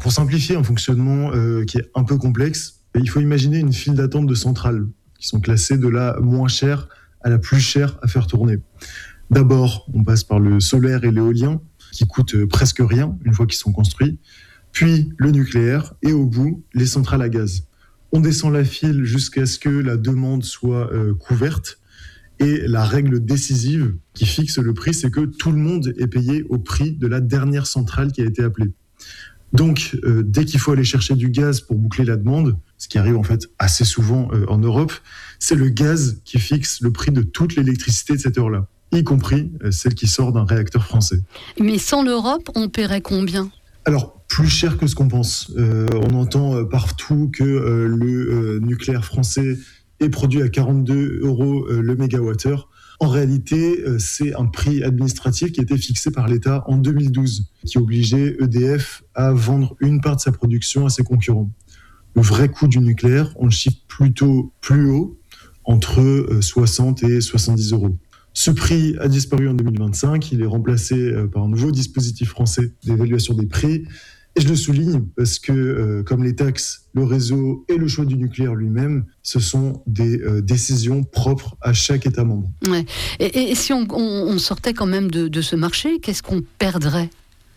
Pour simplifier un fonctionnement qui est un peu complexe, il faut imaginer une file d'attente de centrales qui sont classées de la moins chère à la plus chère à faire tourner. D'abord, on passe par le solaire et l'éolien, qui coûtent presque rien une fois qu'ils sont construits, puis le nucléaire et au bout, les centrales à gaz. On descend la file jusqu'à ce que la demande soit couverte. Et la règle décisive qui fixe le prix, c'est que tout le monde est payé au prix de la dernière centrale qui a été appelée. Donc, dès qu'il faut aller chercher du gaz pour boucler la demande, ce qui arrive en fait assez souvent en Europe, c'est le gaz qui fixe le prix de toute l'électricité de cette heure-là, y compris celle qui sort d'un réacteur français. Mais sans l'Europe, on paierait combien ? Alors, plus cher que ce qu'on pense. On entend partout que le nucléaire français est produit à 42 € le mégawattheure. En réalité, c'est un prix administratif qui a été fixé par l'État en 2012, qui obligeait EDF à vendre une part de sa production à ses concurrents. Le vrai coût du nucléaire, on le chiffre plutôt plus haut, entre 60 et 70 €. Ce prix a disparu en 2025, il est remplacé par un nouveau dispositif français d'évaluation des prix. Et je le souligne parce que, comme les taxes, le réseau et le choix du nucléaire lui-même, ce sont des décisions propres à chaque État membre. Ouais. Et si on sortait quand même de ce marché, qu'est-ce qu'on perdrait ?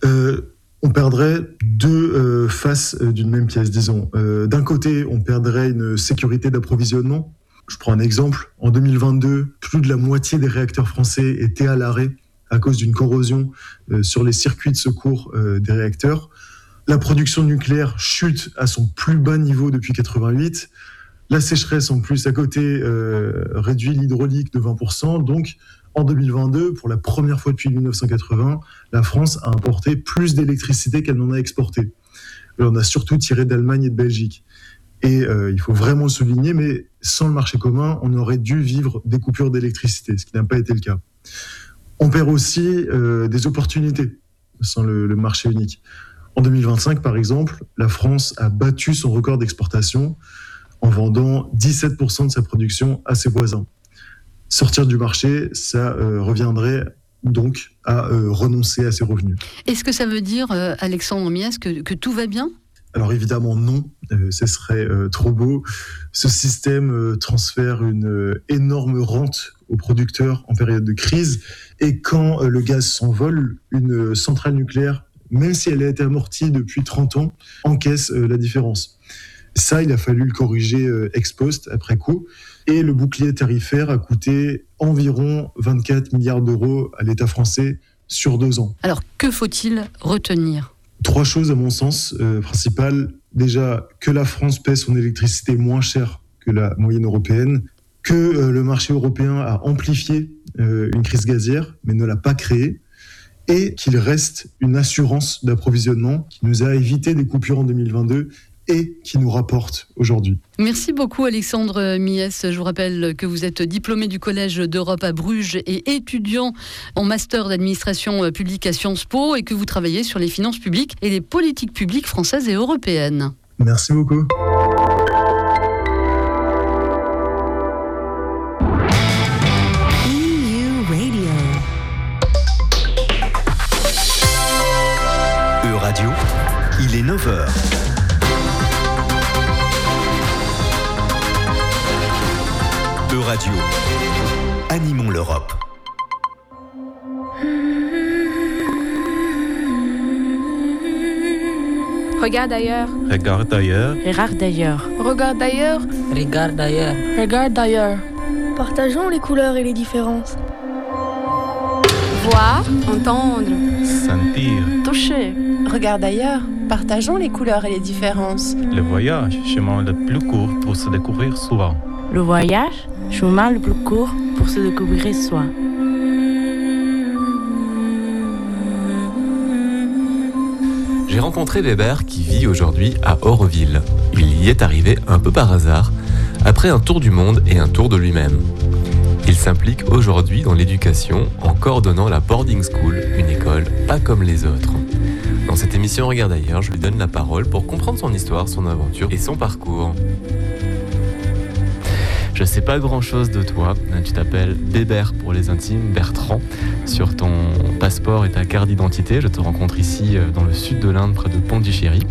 On perdrait deux faces d'une même pièce, disons. D'un côté, on perdrait une sécurité d'approvisionnement. Je prends un exemple. En 2022, plus de la moitié des réacteurs français étaient à l'arrêt à cause d'une corrosion sur les circuits de secours des réacteurs. La production nucléaire chute à son plus bas niveau depuis 88. La sécheresse, en plus, à côté, réduit l'hydraulique de 20%. Donc, en 2022, pour la première fois depuis 1980, la France a importé plus d'électricité qu'elle n'en a exporté. On a surtout tiré d'Allemagne et de Belgique. Et il faut vraiment le souligner, mais sans le marché commun, on aurait dû vivre des coupures d'électricité, ce qui n'a pas été le cas. On perd aussi des opportunités sans le marché unique. En 2025, par exemple, la France a battu son record d'exportation en vendant 17% de sa production à ses voisins. Sortir du marché, ça reviendrait donc à renoncer à ses revenus. Est-ce que ça veut dire, Alexandre Miès, que tout va bien ? Alors évidemment non, ce serait trop beau. Ce système transfère une énorme rente aux producteurs en période de crise. Et quand le gaz s'envole, une centrale nucléaire, même si elle a été amortie depuis 30 ans, encaisse la différence. Ça, il a fallu le corriger ex post, après coup. Et le bouclier tarifaire a coûté environ 24 milliards d'euros à l'État français sur 2 ans. Alors, que faut-il retenir ? 3 choses, à mon sens, principales. Déjà, que la France paie son électricité moins cher que la moyenne européenne, que le marché européen a amplifié une crise gazière, mais ne l'a pas créée, et qu'il reste une assurance d'approvisionnement qui nous a évité des coupures en 2022 et qui nous rapporte aujourd'hui. Merci beaucoup Alexandre Miès. Je vous rappelle que vous êtes diplômé du Collège d'Europe à Bruges et étudiant en master d'administration publique à Sciences Po et que vous travaillez sur les finances publiques et les politiques publiques françaises et européennes. Merci beaucoup. Radio, il est 9h. Radio, animons l'Europe. Regarde ailleurs. Regarde ailleurs. Regarde ailleurs. Regarde ailleurs. Regarde ailleurs. Regarde ailleurs. Partageons les couleurs et les différences. Voir, entendre, sentir, toucher. Regarde ailleurs. Partageons les couleurs et les différences. Le voyage, chemin le plus court pour se découvrir soi. Le voyage, chemin le plus court pour se découvrir soi. J'ai rencontré Weber qui vit aujourd'hui à Auroville. Il y est arrivé un peu par hasard, après un tour du monde et un tour de lui-même. Il s'implique aujourd'hui dans l'éducation en coordonnant la boarding school, une école pas comme les autres. Dans cette émission Regarde ailleurs, je lui donne la parole pour comprendre son histoire, son aventure et son parcours. Je sais pas grand-chose de toi, tu t'appelles Weber pour les intimes, Bertrand. Sur ton passeport et ta carte d'identité, je te rencontre ici dans le sud de l'Inde, près de Pondichéry.